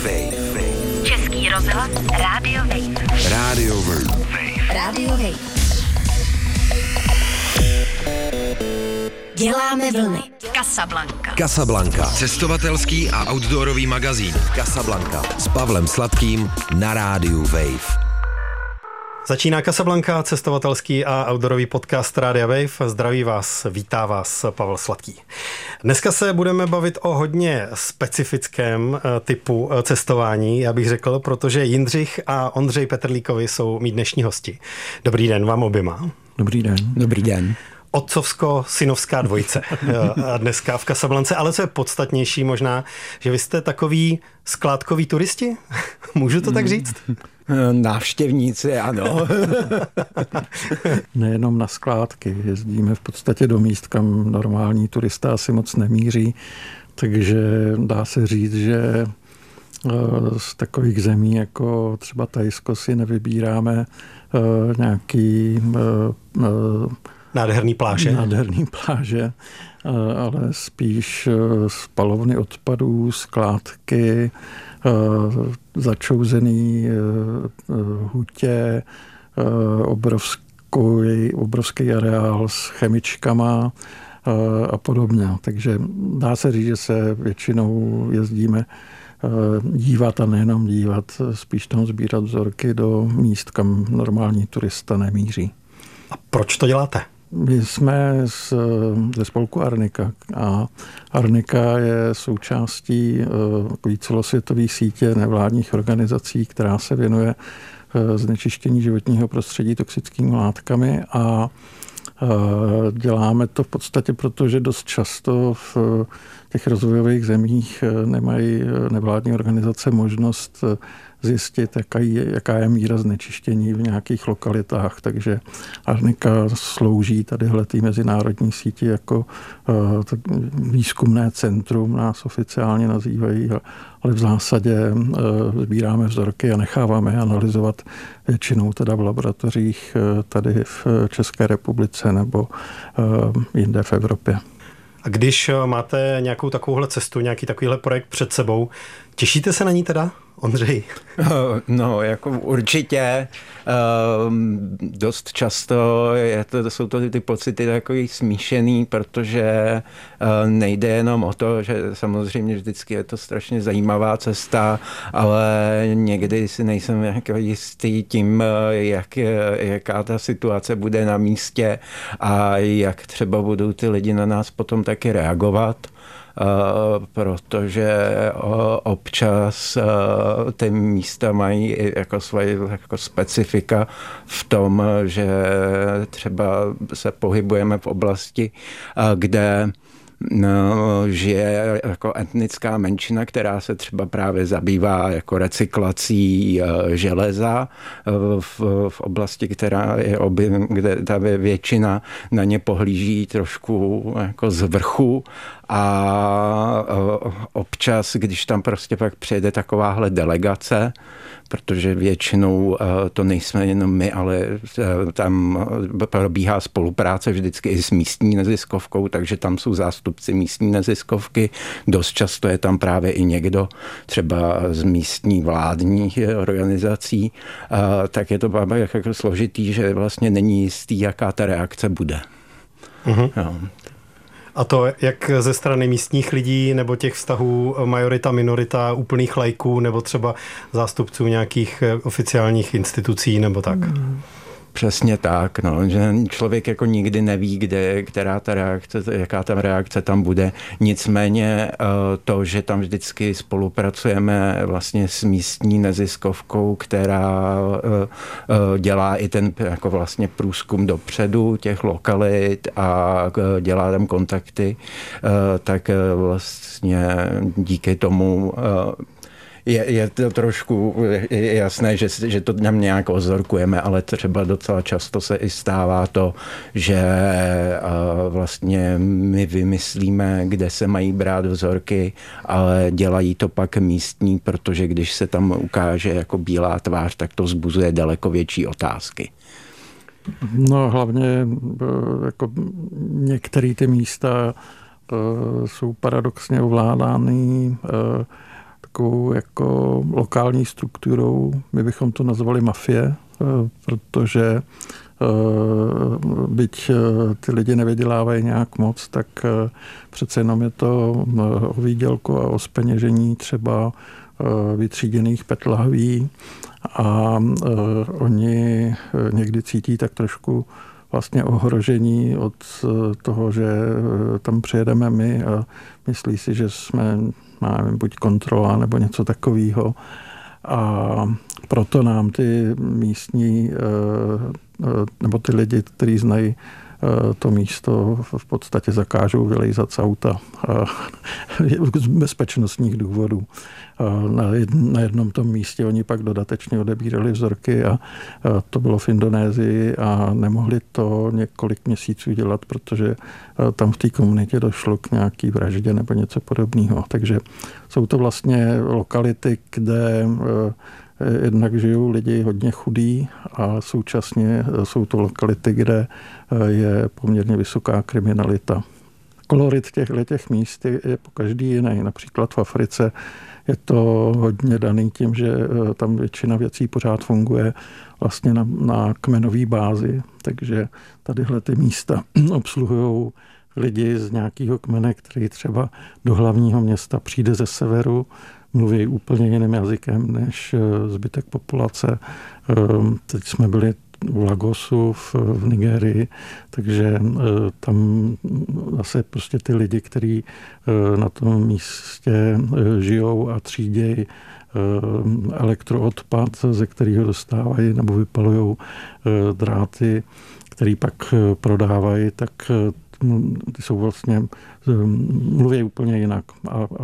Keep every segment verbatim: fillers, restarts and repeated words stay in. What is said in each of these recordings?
Wave. Český rozhlas Rádio Wave. Rádio Wave. Rádio Wave. Děláme vlny. Casablanca. Casablanca. Cestovatelský a outdoorový magazín. Casablanca. S Pavlem Sladkým na Rádiu Wave. Začíná Casablanca, cestovatelský a outdoorový podcast Rádia Wave. Zdraví vás, vítá vás Pavel Sladký. Dneska se budeme bavit o hodně specifickém typu cestování, já bych řekl, protože Jindřich a Ondřej Petrlíkovi jsou mý dnešní hosti. Dobrý den vám oběma. Dobrý den. Dobrý den. Otcovsko-synovská dvojice a dneska v Casablance, ale co je podstatnější možná, že vy jste takový skládkoví turisti? Můžu to tak říct? Návštěvníci, ano. Nejenom na skládky, jezdíme v podstatě do míst, kam normální turista asi moc nemíří, takže dá se říct, že z takových zemí jako třeba Thajsko si nevybíráme nějaký Nádherný pláže. Nádherný pláže, ale spíš spalovny odpadů, skládky, začouzený hutě, obrovský, obrovský areál s chemičkama a podobně. Takže dá se říct, že se většinou jezdíme dívat a nejenom dívat, spíš tam sbírat vzorky do míst, kam normální turista nemíří. A proč to děláte? My jsme z, ze spolku Arnika a Arnika je součástí uh, celosvětové sítě nevládních organizací, která se věnuje uh, znečištění životního prostředí toxickými látkami a uh, děláme to v podstatě proto, že dost často v uh, těch rozvojových zemích uh, nemají nevládní organizace možnost uh, zjistit, jaká je, jaká je míra znečištění v nějakých lokalitách. Takže Arnika slouží tadyhle té mezinárodní síti jako uh, výzkumné centrum, nás oficiálně nazývají, ale v zásadě uh, sbíráme vzorky a necháváme je analyzovat většinou teda v laboratořích uh, tady v České republice nebo uh, jinde v Evropě. A když máte nějakou takovouhle cestu, nějaký takovýhle projekt před sebou, těšíte se na ní teda, Ondřej? No, jako určitě. Um, dost často je to, jsou to ty pocity takový smíšený, protože uh, nejde jenom o to, že samozřejmě vždycky je to strašně zajímavá cesta, ale někdy si nejsem jako jistý tím, jak, jaká ta situace bude na místě a jak třeba budou ty lidi na nás potom taky reagovat. Uh, protože uh, občas uh, ty místa mají jako svoje jako specifika v tom, že třeba se pohybujeme v oblasti, uh, kde No, žije jako etnická menšina, která se třeba právě zabývá jako recyklací železa v, v oblasti, která je oby, kde ta většina na ně pohlíží trošku jako z vrchu a občas, když tam prostě pak přijede takováhle delegace, protože většinou to nejsme jenom my, ale tam probíhá spolupráce vždycky i s místní neziskovkou, takže tam jsou zástupci místní neziskovky. Dost často je tam právě i někdo třeba z místní vládních organizací, tak je to jako složitý, že vlastně není jistý, jaká ta reakce bude. Mhm. Jo. A to jak ze strany místních lidí, nebo těch vztahů majorita, minorita, úplných laiků, nebo třeba zástupců nějakých oficiálních institucí, nebo tak? Přesně tak, no, že člověk jako nikdy neví, kde, která ta reakce, jaká ta reakce tam bude. Nicméně to, že tam vždycky spolupracujeme vlastně s místní neziskovkou, která dělá i ten jako vlastně průzkum dopředu těch lokalit a dělá tam kontakty, tak vlastně díky tomu Je, je to trošku je jasné, že, že to nám nějak ozorkujeme, ale třeba docela často se i stává to, že vlastně my vymyslíme, kde se mají brát vzorky, ale dělají to pak místní, protože když se tam ukáže jako bílá tvář, tak to vzbuzuje daleko větší otázky. No hlavně jako některé ty místa jsou paradoxně ovládány takovou jako lokální strukturou, my bychom to nazvali mafie, protože byť ty lidi nevydělávají nějak moc, tak přece jenom je to o výdělku a o zpeněžení třeba vytříděných pet lahví a oni někdy cítí tak trošku vlastně ohrožení od toho, že tam přijedeme my a myslí si, že jsme, nevím, buď kontrola nebo něco takového. A proto nám ty místní nebo ty lidi, kteří znají to místo, v podstatě zakážou vylejzat z auta z bezpečnostních důvodů. Na jednom tom místě oni pak dodatečně odebírali vzorky a to bylo v Indonésii a nemohli to několik měsíců dělat, protože tam v té komunitě došlo k nějaký vraždě nebo něco podobného. Takže jsou to vlastně lokality, kde jednak žijou lidi hodně chudí a současně jsou to lokality, kde je poměrně vysoká kriminalita. Kolorit těchto těch míst je, je po každý jiný. Například v Africe je to hodně daný tím, že tam většina věcí pořád funguje vlastně na, na kmenové bázi, takže tadyhle ty místa obsluhují lidi z nějakého kmene, který třeba do hlavního města přijde ze severu, mluví úplně jiným jazykem než zbytek populace. Teď jsme byli v Lagosu v, v Nigérii, takže tam zase prostě ty lidi, kteří na tom místě žijou a třídějí elektroodpad, ze kterého dostávají nebo vypalují dráty, který pak prodávají, tak ty jsou vlastně, mluví úplně jinak a, a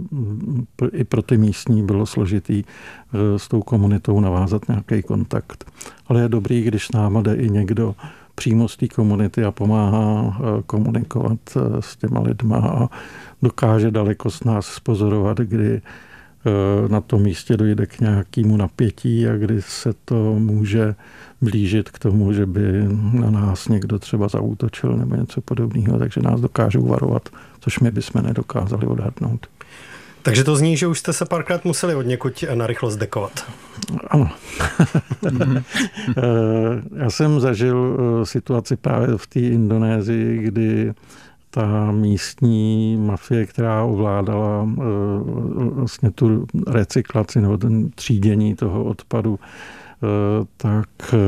i pro ty místní bylo složitý s tou komunitou navázat nějaký kontakt. Ale je dobrý, když s náma jde i někdo přímo z té komunity a pomáhá komunikovat s těma lidma a dokáže daleko s nás spozorovat, kdy na tom místě dojde k nějakému napětí a kdy se to může blížit k tomu, že by na nás někdo třeba zaútočil nebo něco podobného, takže nás dokážou varovat, což my bychom nedokázali odhadnout. Takže to zní, že už jste se párkrát museli od někud narychlo zdekovat. Ano. Já jsem zažil situaci právě v té Indonésii, kdy ta místní mafie, která ovládala vlastně tu recyklaci nebo ten třídění toho odpadu, tak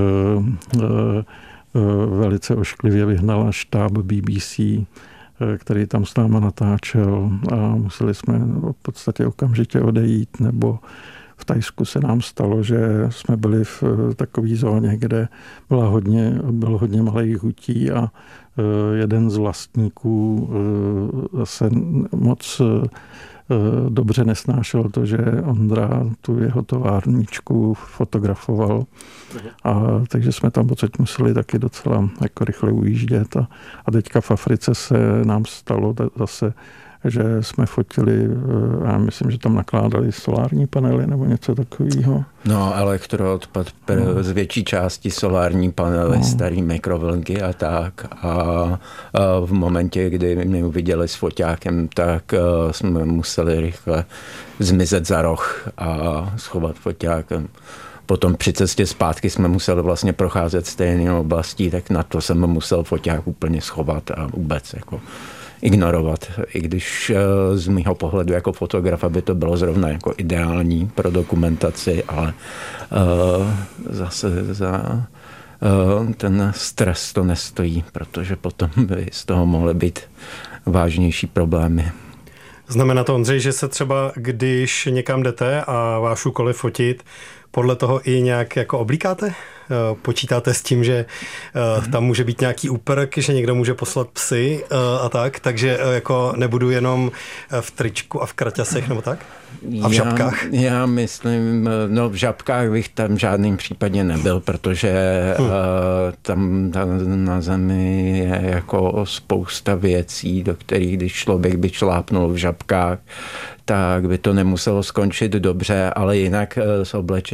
velice ošklivě vyhnala štáb B B C, který tam s náma natáčel a museli jsme v podstatě okamžitě odejít, nebo v Thajsku se nám stalo, že jsme byli v takové zóně, kde byla hodně, bylo hodně malých hutí a jeden z vlastníků zase moc dobře nesnášel to, že Ondra tu jeho továrničku fotografoval. A takže jsme tam pocit museli taky docela jako rychle ujíždět. A, a teďka v Africe se nám stalo zase, že jsme fotili, já myslím, že tam nakládali solární panely nebo něco takového. No, elektroodpad, no. Z větší části solární panely, no. Starý mikrovlnky a tak. A, a v momentě, kdy mě uviděli s foťákem, tak jsme museli rychle zmizet za roh a schovat foťákem. Potom při cestě zpátky jsme museli vlastně procházet stejnou oblastí, tak na to jsem musel foťák úplně schovat a vůbec jako ignorovat, i když z mýho pohledu jako fotografa by to bylo zrovna jako ideální pro dokumentaci, ale uh, zase za uh, ten stres to nestojí, protože potom by z toho mohly být vážnější problémy. Znamená to, Ondřej, že se třeba, když někam jdete a váš úkol je fotit, podle toho i nějak jako oblíkáte? Počítáte s tím, že uh, tam může být nějaký úprk, že někdo může poslat psy uh, a tak, takže uh, jako nebudu jenom v tričku a v kraťasech nebo tak? A v já, žabkách? Já myslím, no v žabkách bych tam v žádném případě nebyl, protože hmm. uh, tam, tam na zemi je jako spousta věcí, do kterých když člověk by šlápnul v žabkách, tak by to nemuselo skončit dobře, ale jinak s oblečením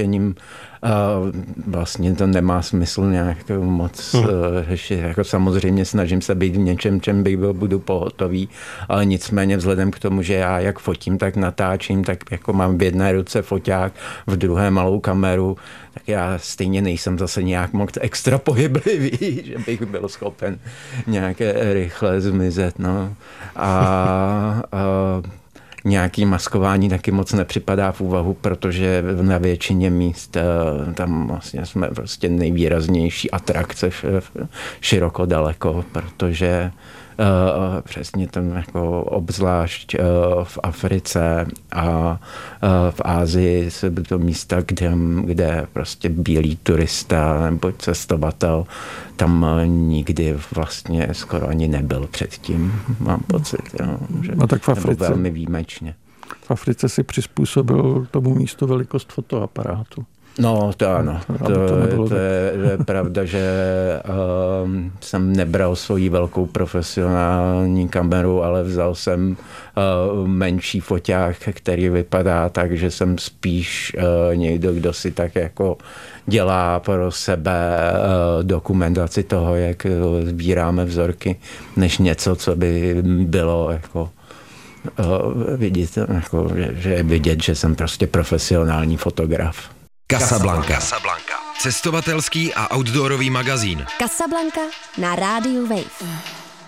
natáčením uh, vlastně to nemá smysl nějak moc uh, řešit. Jako samozřejmě snažím se být v něčem, čem bych byl, budu pohotový, ale nicméně vzhledem k tomu, že já jak fotím, tak natáčím, tak jako mám v jedné ruce foťák, v druhé malou kameru, tak já stejně nejsem zase nějak moc extra pohyblivý, že bych byl schopen nějaké rychle zmizet. No. A, a nějaký maskování taky moc nepřipadá v úvahu, protože na většině míst tam vlastně jsme prostě nejvýraznější atrakce široko daleko, protože Uh, přesně tam jako obzvlášť uh, v Africe a uh, v Asii jsou to místa, kde, kde prostě bílý turista nebo cestovatel tam uh, nikdy vlastně skoro ani nebyl předtím, mám pocit. Jo, že no tak v Africe, velmi výjimečně. V Africe si přizpůsobil tomu místu velikost fotoaparátu. No, to ano. To, to, to, je, to je pravda, že um, jsem nebral svoji velkou profesionální kameru, ale vzal jsem uh, menší foťák, který vypadá tak, že jsem spíš uh, někdo, kdo si tak jako dělá pro sebe uh, dokumentaci toho, jak sbíráme vzorky, než něco, co by bylo jako uh, vidět, jako, že, že je vidět, že jsem prostě profesionální fotograf. Casablanca. Cestovatelský a outdoorový magazín. Casablanca na rádiu Wave.